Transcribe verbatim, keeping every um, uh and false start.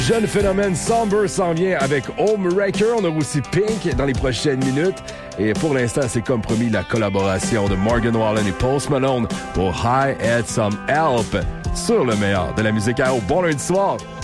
Jeune phénomène Somber s'en vient avec Homewrecker. On aura aussi Pink dans les prochaines minutes. Et pour l'instant, c'est comme promis la collaboration de Morgan Wallen et Post Malone pour I Had Some Help sur le meilleur de la musique à eau. Bon lundi soir!